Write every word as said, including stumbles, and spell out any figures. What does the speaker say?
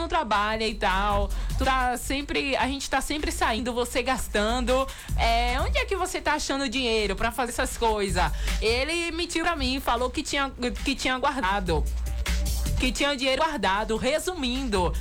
não trabalha e tal, tu tá sempre, a gente tá sempre saindo, você gastando, é, onde é que você tá achando dinheiro pra fazer essas coisas? Ele mentiu pra mim, falou que tinha, que tinha guardado, que tinha dinheiro guardado, resumindo.